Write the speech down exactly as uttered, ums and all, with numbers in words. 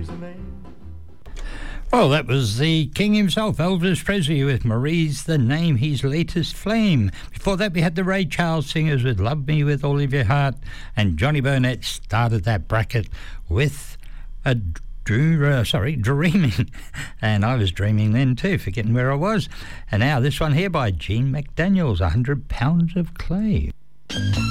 name. Well, that was the king himself, Elvis Presley, with Marie's the Name, his latest flame. Before that, we had the Ray Charles Singers with Love Me With All of Your Heart, and Johnny Burnett started that bracket with a drew, uh, sorry, Dreaming. And I was dreaming then too, forgetting where I was. And now this one here by Gene McDaniels, one hundred pounds of Clay.